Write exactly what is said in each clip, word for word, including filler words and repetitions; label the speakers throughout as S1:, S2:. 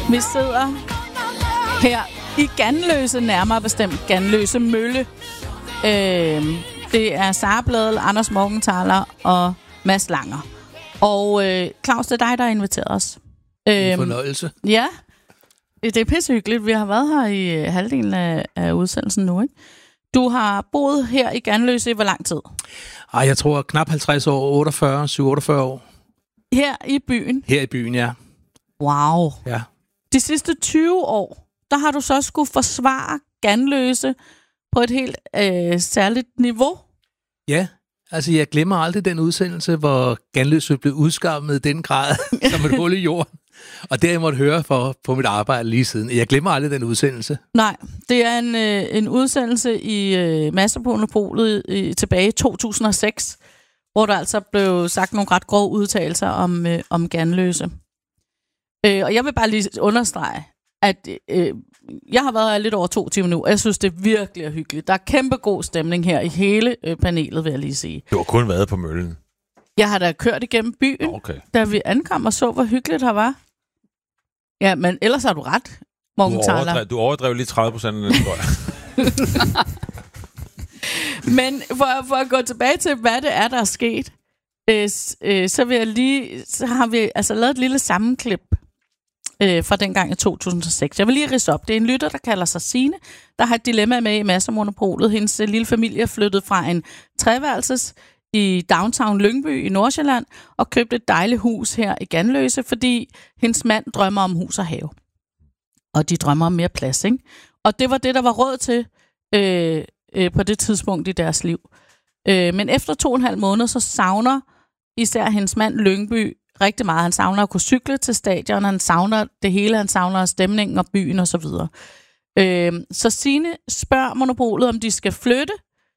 S1: Vi sidder her i Ganløse, nærmere bestemt Ganløse Mølle. Øh, det er Sara Blædel, Anders Morgenthaler og Mads Langer. Og øh, Claus, det er dig, der har inviteret os.
S2: En fornøjelse.
S1: Ja, det er pissehyggeligt. Vi har været her i øh, halvdelen af, af udsendelsen nu, ikke? Du har boet her i Ganløse i hvor lang tid?
S2: Ej, jeg tror knap halvtreds år, otteogfyrre, syv otteogfyrre år.
S1: Her i byen?
S2: Her i byen, ja.
S1: Wow.
S2: Ja.
S1: De sidste tyve år, der har du så skulle forsvare Ganløse på et helt øh, særligt niveau.
S2: Ja, altså jeg glemmer aldrig den udsendelse, hvor Ganløse blev udskammet i den grad som et hul i jorden. Og det har jeg måtte høre for, på mit arbejde lige siden. Jeg glemmer aldrig den udsendelse.
S1: Nej, det er en, øh, en udsendelse i øh, Mads på Monopolet øh, tilbage i to tusind og seks, hvor der altså blev sagt nogle ret grove udtalelser om, øh, om Ganløse. Øh, og jeg vil bare lige understrege, at øh, jeg har været her lidt over to timer nu, og jeg synes, det er virkelig hyggeligt. Der er kæmpe god stemning her i hele øh, panelet, vil jeg lige sige.
S3: Du har kun været på møllen.
S1: Jeg har da kørt igennem byen,
S3: okay.
S1: Da vi ankom og så, hvor hyggeligt her var. Ja, men ellers har du ret, Morgenthaler.
S3: Du overdrev, du overdrev lige tredive procent af den, tror jeg.
S1: Men for, for at gå tilbage til, hvad det er, der er sket, øh, øh, så, vil jeg lige, så har vi altså lavet et lille sammenklip øh, fra dengang i to tusind og seks. Jeg vil lige ridse op. Det er en lytter, der kalder sig Signe, der har et dilemma med i Mads og Monopolet. Hendes øh, lille familie er flyttet fra en treværelses i downtown Lyngby i Nordsjælland og købte et dejligt hus her i Ganløse, fordi hendes mand drømmer om hus og have. Og de drømmer om mere plads, ikke? Og det var det, der var råd til øh, øh, på det tidspunkt i deres liv. Øh, men efter to og en halv måned, så savner især hendes mand Lyngby rigtig meget. Han savner at kunne cykle til stadion, han savner det hele, han savner stemningen og byen og så videre. Øh, så Signe spørger Monopolet, om de skal flytte,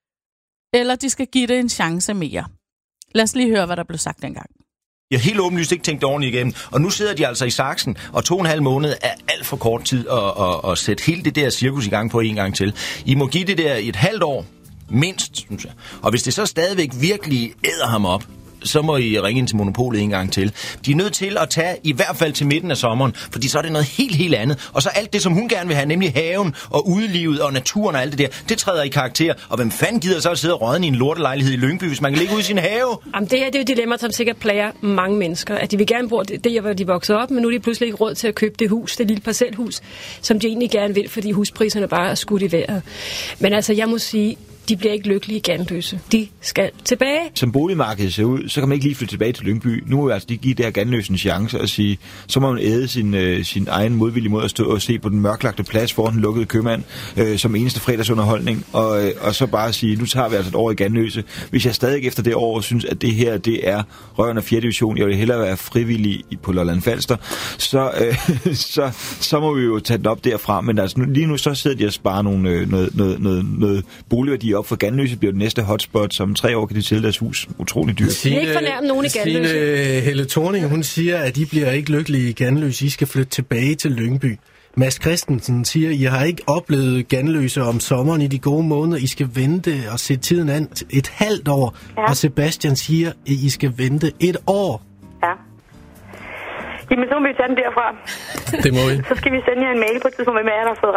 S1: eller de skal give det en chance mere. Lad os lige høre, hvad der blev sagt dengang.
S4: Jeg har helt åbenlyst ikke tænkt ordentligt igennem. Og nu sidder de altså i saksen, og to og en halv måned er alt for kort tid at, at, at sætte hele det der cirkus i gang på en gang til. I må give det der i et halvt år, mindst, synes jeg. Og hvis det så stadigvæk virkelig æder ham op, så må I ringe ind til Monopolet en gang til. De er nødt til at tage i hvert fald til midten af sommeren, fordi så er det noget helt, helt andet. Og så alt det, som hun gerne vil have, nemlig haven og udelivet og naturen og alt det der, det træder i karakter. Og hvem fanden gider så at sidde og rådne i en lortelejlighed i Lyngby, hvis man kan ligge ude i sin have?
S5: Jamen, det her det er jo et dilemma, som sikkert plager mange mennesker. At de vil gerne bo det, hvor de voksede op, men nu er de pludselig ikke råd til at købe det hus, det lille parcelhus, som de egentlig gerne vil, fordi huspriserne bare er skudt i vejret. Men altså, jeg må sige, de bliver ikke lykkelige i Ganløse. De skal tilbage.
S6: Som boligmarkedet ser ud, så kan man ikke lige flytte tilbage til Lyngby. Nu må vi altså lige give det her Ganløse en chance og sige, så må man æde sin, øh, sin egen modvillige måde at stå og se på den mørklagte plads foran den lukkede købmand øh, som eneste fredagsunderholdning. Og, øh, og så bare sige, nu tager vi altså et år i Ganløse. Hvis jeg stadig efter det år synes, at det her det er røven af fjerde division, jeg vil hellere være frivillig på Lolland Falster, så, øh, så, så må vi jo tage den op derfra. Men altså, nu, lige nu så sidder de og sparer nogle, øh, noget, noget, noget, noget boligværdi op for Ganløse, bliver det næste hotspot, som tre år kan de sælge deres hus. Utrolig dyrt.
S5: Signe, ikke fornærme nogen i Ganløse.
S7: Signe Helle Thorning, hun siger, at I bliver ikke lykkelige i Ganløse. I skal flytte tilbage til Lyngby. Mads Christensen siger, at I har ikke oplevet Ganløse om sommeren i de gode måneder. I skal vente og se tiden an et halvt år. Ja. Og Sebastian siger, at I skal vente et år.
S8: Ja. Jamen, så må vi tage den derfra.
S7: Det må vi.
S8: Så skal vi sende jer en mail på et tidspunkt, hvem er der har fået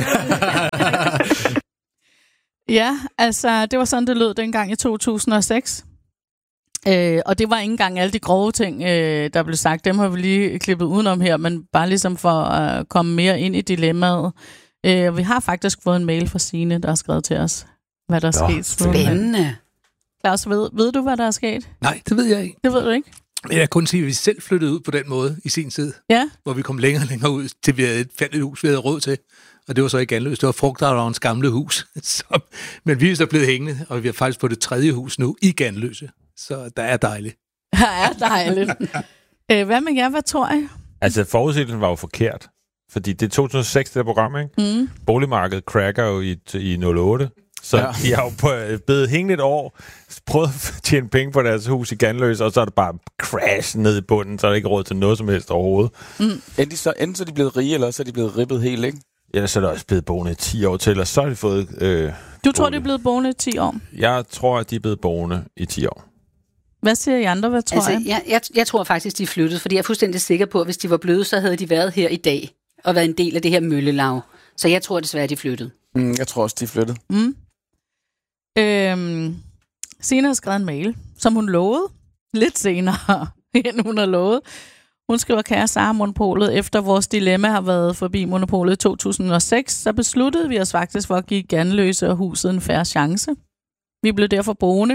S8: ret.
S1: Ja, altså, det var sådan, det lød dengang i to tusind og seks. Øh, og det var ikke engang alle de grove ting, øh, der blev sagt. Dem har vi lige klippet udenom her, men bare ligesom for at komme mere ind i dilemmaet. Øh, vi har faktisk fået en mail fra Signe, der har skrevet til os, hvad der er sket.
S9: Spændende.
S1: Claus, ved, ved du, hvad der er sket?
S2: Nej, det ved jeg ikke.
S1: Det ved du ikke?
S2: Jeg kan kun sige, at vi selv flyttede ud på den måde i sin tid.
S1: Ja.
S2: Hvor vi kom længere og længere ud, til vi havde et fælles hus, vi havde råd til. Og det var så i Ganløse. Det var Frugtavlerens gamle hus. Så, men vi er så blevet hængende, og vi er faktisk på det tredje hus nu i Ganløse. Så der er dejligt.
S1: Der er dejligt. Æ, hvad med jer? Hvad tror I?
S3: Altså, forudsigelsen var jo forkert. Fordi det er to tusind og seks, det der program, ikke? Mm. Boligmarkedet cracker jo i, i nul otte. Så ja. De har jo på, blevet hængende et år, prøvet at tjene penge på deres hus i Ganløse, og så er det bare crash ned i bunden, så er der ikke råd til noget som helst overhovedet.
S10: Mm. Enten, så, enten så er de blevet rige, eller så er de blevet ribbet helt, ikke?
S3: Ja, så er der også blevet boende i ti år til, og så har de fået... Øh,
S1: du tror, bolig. De er blevet boende i ti år?
S3: Jeg tror, at de er blevet boende i ti år.
S1: Hvad siger I andre? Hvad tror
S9: altså,
S1: jeg?
S9: Jeg, jeg? Jeg tror faktisk, de flyttede, fordi jeg er fuldstændig sikker på, at hvis de var bløde, så havde de været her i dag. og været en del af det her møllelav. Så jeg tror desværre, de flyttede.
S10: Mm, jeg tror også, de flyttede.
S1: Mm. Øhm, Signe har skrevet en mail, som hun lovede lidt senere, end hun har lovet. Hun skriver, kære Sara Monopolet, efter vores dilemma har været forbi Monopolet i to tusind og seks, så besluttede vi os faktisk for at give Ganløse og huset en fair chance. Vi blev derfor boende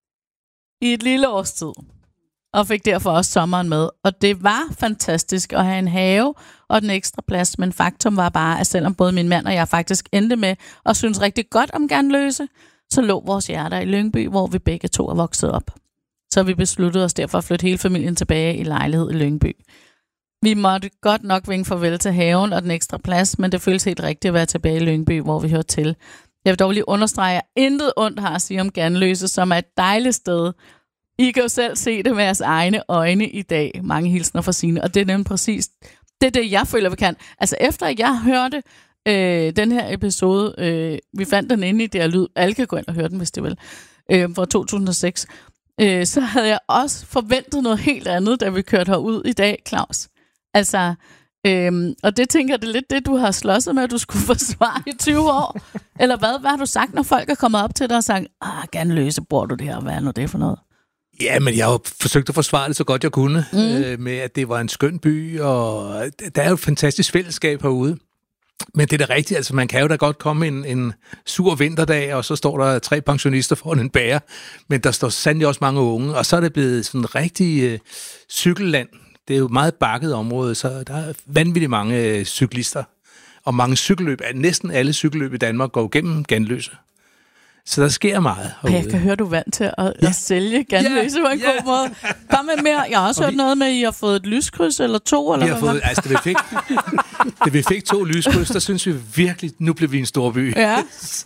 S1: i et lille års tid, og fik derfor også sommeren med. Og det var fantastisk at have en have og den ekstra plads, men faktum var bare, at selvom både min mand og jeg faktisk endte med at synes rigtig godt om Ganløse, så lå vores hjerter i Lyngby, hvor vi begge to er vokset op. Så vi besluttede os derfor at flytte hele familien tilbage i lejlighed i Lyngby. Vi måtte godt nok vinke farvel til haven og den ekstra plads, men det føles helt rigtigt at være tilbage i Lyngby, hvor vi hører til. Jeg vil dog lige understrege, at intet ondt har at sige om Ganløse, som er et dejligt sted. I kan jo selv se det med jeres egne øjne i dag. Mange hilsner fra Signe, og det er nemlig præcis det, er det jeg føler, vi kan. Altså efter at jeg hørte øh, den her episode, øh, vi fandt den inde i det her lyd, alle kan gå ind og høre den, hvis det vil, øh, fra to tusind og seks, øh, så havde jeg også forventet noget helt andet, da vi kørte herud i dag, Claus. Altså, øhm, og det tænker jeg, det er lidt det, du har slåsset med, at du skulle forsvare i tyve år. Eller hvad? Hvad har du sagt, når folk er kommet op til dig og sagt, ah, Ganløse, bor du det her? Hvad er nu det for noget?
S2: Ja, men jeg har jo forsøgt at forsvare det så godt jeg kunne, mm. øh, med at det var en skøn by, og der er jo et fantastisk fællesskab herude. Men det er da rigtigt, altså man kan jo da godt komme en, en sur vinterdag, og så står der tre pensionister foran en bager, men der står sandelig også mange unge, og så er det blevet sådan en rigtig øh, cykelland. Det er jo et meget bakket område, så der er vanvittigt mange øh, cyklister, og mange cykelløb. Næsten alle cykelløb i Danmark går gennem Ganløse. Så der sker meget herude.
S1: Jeg kan høre, du er vant til at, ja. at sælge Ganløse ja. på en ja. god måde. Kom med mere. Jeg har også hørt vi, noget med, at I har fået et lyskryds eller to. Eller
S2: vi har
S1: hvad
S2: fået, altså, da vi, fik, da vi fik to lyskryds, der synes vi virkelig, nu blev vi en stor by.
S1: Ja.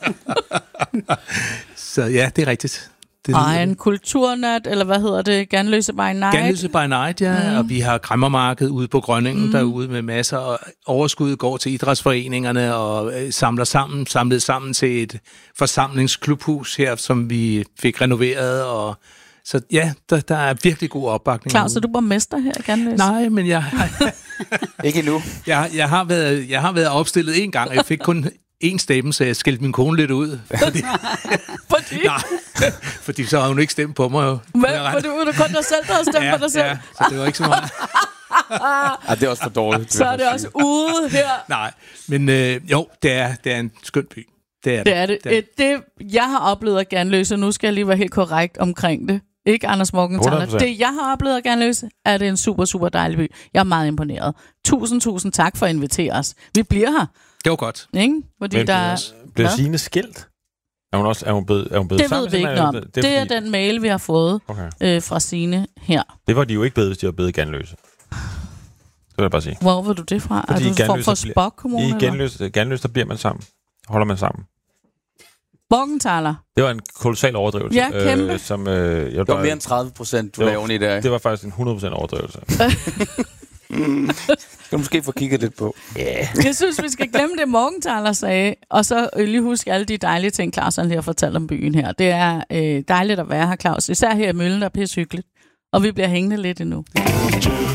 S2: Så ja, det er rigtigt. Det
S1: og en kulturnat, eller hvad hedder det? Ganløse by Night?
S2: Ganløse by Night, ja. Mm. Og vi har kræmmermarked ude på Grønningen mm. derude med masser. Og overskuddet går til idrætsforeningerne og samler sammen, samlet sammen til et forsamlingsklubhus her, som vi fik renoveret. Og så ja, der, der er virkelig god opbakning.
S1: Claus, er du borgmester her i Ganløse?
S2: Nej, men jeg...
S10: Ikke endnu.
S2: Jeg, jeg, har været, jeg har været opstillet en gang, og jeg fik kun... en stemme, så jeg skældte min kone lidt ud. Fordi,
S1: fordi?
S2: Nej, fordi så har hun ikke stemt på mig. Jo.
S1: Men fordi du kun dig selv, der har stemt
S2: ja,
S1: på dig selv?
S2: Ja, så det var ikke så meget.
S10: Ja, det er også for dårligt.
S1: Så er det også ude her.
S2: Nej, men øh, jo, det er, det er en skøn by. Det er det.
S1: Det er det. det, er. det jeg har oplevet af Ganløse, nu skal jeg lige være helt korrekt omkring det. Ikke Anders Morgenthaler. Det, jeg har oplevet af Ganløse, er det en super, super dejlig by. Jeg er meget imponeret. Tusind, tusind tak for at invitere os. Vi bliver her.
S2: Det var godt.
S1: Ikke? Fordi
S3: men
S1: der
S3: blev Signe skilt? Er hun også er hun blevet, er hun blevet
S1: det
S3: sammen?
S1: Ved vi ikke noget om. Det, det er fordi... den mail, vi har fået okay. øh, fra Signe her.
S3: Det var de jo ikke blevet, hvis de var blevet Ganløse. Det vil jeg bare sige.
S1: Hvor var du det fra?
S3: Fordi
S1: er du for, for Spock Kommune?
S3: I Ganløse, Ganløse, der bliver man sammen. Holder man sammen.
S1: Morgenthaler.
S3: Det var en kolossal overdrivelse.
S1: Ja, kæmpe.
S3: Øh, som, øh, jeg
S10: det var mere end tredive procent, du lavede oven i der.
S3: Det var faktisk en hundrede procent overdrivelse.
S10: mm. Skal du måske få kigget lidt på.
S1: Yeah. Jeg synes, vi skal glemme det, Morgenthaler sagde, og så lige huske alle de dejlige ting, Claus lige har fortalt om byen her. Det er øh, dejligt at være her, Claus. Især her i Møllen, der er pisse hyggeligt. Og vi bliver hængende lidt endnu.